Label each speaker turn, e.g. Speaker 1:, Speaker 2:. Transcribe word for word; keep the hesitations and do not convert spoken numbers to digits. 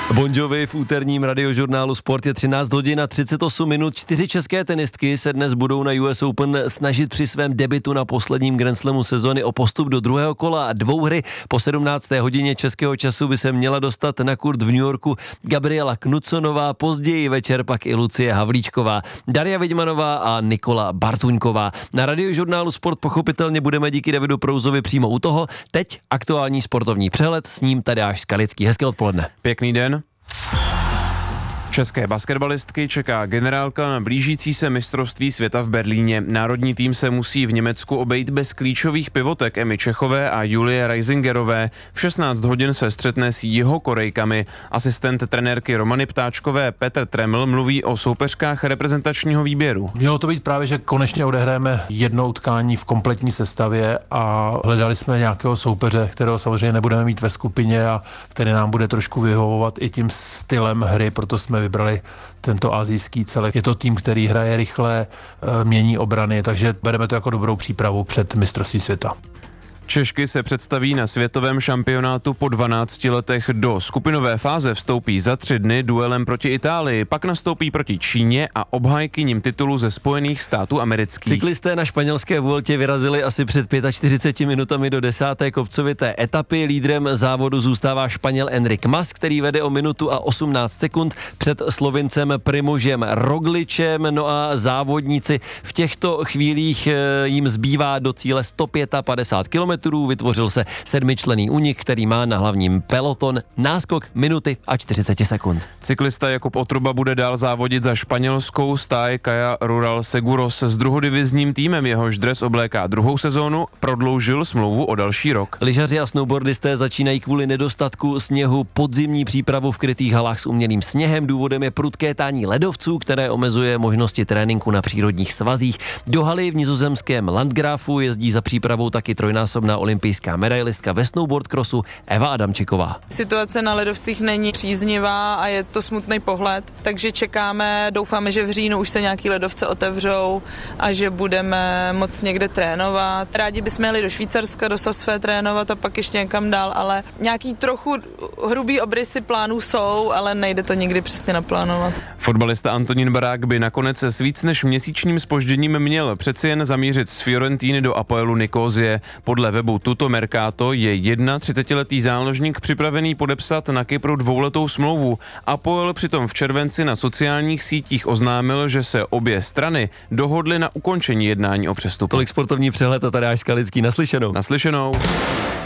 Speaker 1: Bon Jovi v úterním radiožurnálu Sport je třináct hodin a třicet osm minut. Čtyři české tenistky se dnes budou na U S Open snažit při svém debutu na posledním Grand Slamu sezony o postup do druhého kola a dvouhry. Po sedmnácté hodině českého času by se měla dostat na kurt v New Yorku Gabriela Knudsonová, později večer pak i Lucie Havlíčková, Daria Vidmanová a Nikola Bartuňková. Na radiožurnálu Sport pochopitelně budeme díky Davidu Prouzovi přímo u toho. Teď aktuální sportovní přehled, s ním Tadeáš Skalický. Hezké odpoledne.
Speaker 2: Pěkný den. České basketbalistky čeká generálka na blížící se mistrovství světa v Berlíně. Národní tým se musí v Německu obejít bez klíčových pivotek Emy Čechové a Julie Reisingerové. V šestnáct hodin se střetne s Jihokorejkami. Asistent trenérky Romany Ptáčkové Petr Treml mluví o soupeřkách reprezentačního výběru.
Speaker 3: Mělo to být právě, že konečně odehrajeme jedno utkání v kompletní sestavě a hledali jsme nějakého soupeře, kterého samozřejmě nebudeme mít ve skupině a který nám bude trošku vyhovovat i tím stylem hry, proto jsme vybrali tento asijský celek. Je to tým, který hraje rychle, mění obrany, takže bereme to jako dobrou přípravu před mistrovství světa.
Speaker 2: Češky se představí na světovém šampionátu po dvanácti letech. Do skupinové fáze vstoupí za tři dny duelem proti Itálii, pak nastoupí proti Číně a obhájkyním titulu ze Spojených států amerických.
Speaker 1: Cyklisté na španělské Vueltě vyrazili asi před čtyřiceti pěti minutami do desáté kopcovité etapy. Lídrem závodu zůstává Španěl Enric Mas, který vede o minutu a osmnáct sekund před Slovincem Primožem Rogličem. No a závodníci v těchto chvílích jim zbývá do cíle sto padesát pět kilometrů. Vytvořil se sedmičlenný únik, který má na hlavním peloton náskok minuty a čtyřicet sekund.
Speaker 2: Cyklista Jakub Otruba bude dál závodit za španělskou stáj Caja Rural Seguros s druhodivizním týmem, jehož dres obléká druhou sezónu, prodloužil smlouvu o další rok.
Speaker 1: Lyžaři a snowboardisté začínají kvůli nedostatku sněhu podzimní přípravu v krytých halách s umělým sněhem. Důvodem je prudké tání ledovců, které omezuje možnosti tréninku na přírodních svazích. Do haly v nizozemském Landgrafu jezdí za přípravou taky trojnásobná olympijská medailistka ve snowboard crossu Eva Adamčiková.
Speaker 4: Situace na ledovcích není příznivá a je to smutný pohled, takže čekáme, doufáme, že v říjnu už se nějaký ledovce otevřou a že budeme moc někde trénovat. Rádi bychom jeli do Švýcarska, do Sasfé trénovat a pak ještě někam dál, ale nějaký trochu hrubý obrysy plánů jsou, ale nejde to nikdy přesně naplánovat.
Speaker 2: Fotbalista Antonín Barák by nakonec s víc než měsíčním zpožděním měl přeci jen zamířit z Fiorentíny do Apoelu Nikozie. Podle webu Tutto Mercato je třicetiletý záložník připravený podepsat na Kypru dvouletou smlouvu. Apoel přitom v červenci na sociálních sítích oznámil, že se obě strany dohodly na ukončení jednání o přestupu.
Speaker 1: Tolik sportovní přehled a Tadeáš Skalický. Naslyšenou.
Speaker 2: Naslyšenou.